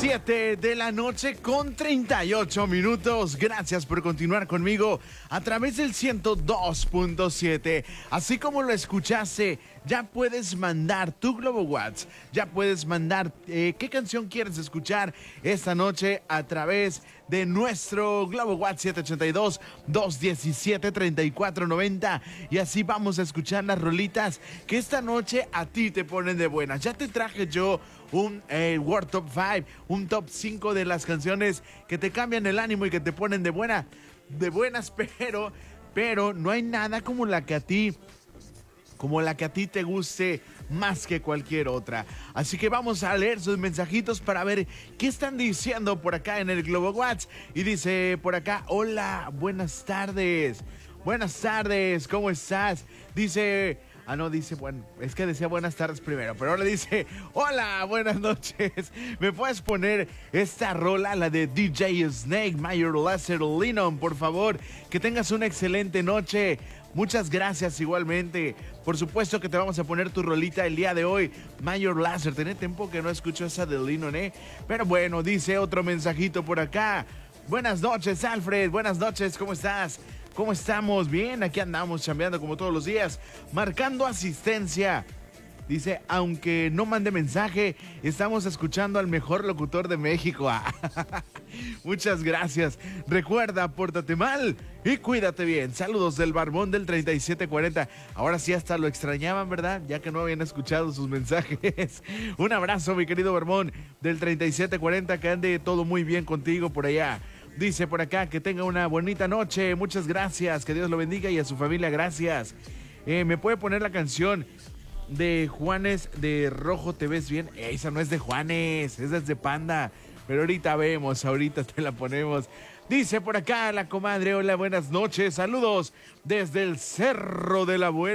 7 de la noche con 38 minutos. Gracias por continuar conmigo a través del 102.7. Así como lo escuchaste, ya puedes mandar tu Globo WhatsApp. Ya puedes mandar qué canción quieres escuchar esta noche a través de nuestro Globo WhatsApp 782-217-3490. Y así vamos a escuchar las rolitas que esta noche a ti te ponen de buenas. Ya te traje yo un World Top 5, un Top 5 de las canciones que te cambian el ánimo y que te ponen de buenas, pero no hay nada como la que a ti te guste más que cualquier otra. Así que vamos a leer sus mensajitos para ver qué están diciendo por acá en el Globo WhatsApp. Y dice por acá: hola, buenas tardes. Buenas tardes, ¿cómo estás? Dice... bueno, es que decía buenas tardes primero, pero ahora dice: hola, buenas noches. ¿Me puedes poner esta rola, la de DJ Snake, Major Lazer Lennon, por favor? Que tengas una excelente noche. Muchas gracias igualmente. Por supuesto que te vamos a poner tu rolita el día de hoy, Major Lazer. Tenía tiempo que no escucho esa de Lennon, Pero bueno, dice otro mensajito por acá. Buenas noches, Alfred. Buenas noches, ¿cómo estás? ¿Cómo estamos? Bien, aquí andamos chambeando como todos los días, marcando asistencia. Dice: aunque no mande mensaje, estamos escuchando al mejor locutor de México. Muchas gracias. Recuerda, pórtate mal y cuídate bien. Saludos del Barbón del 3740. Ahora sí hasta lo extrañaban, ¿verdad? Ya que no habían escuchado sus mensajes. Un abrazo, mi querido Barbón del 3740. Que ande todo muy bien contigo por allá. Dice por acá que tenga una bonita noche. Muchas gracias. Que Dios lo bendiga y a su familia. Gracias. ¿Me puede poner la canción de Juanes de Rojo Te Ves Bien? Esa no es de Juanes, esa es de Panda. Pero ahorita vemos, ahorita te la ponemos. Dice por acá la comadre: hola, buenas noches. Saludos desde el Cerro de la Buena.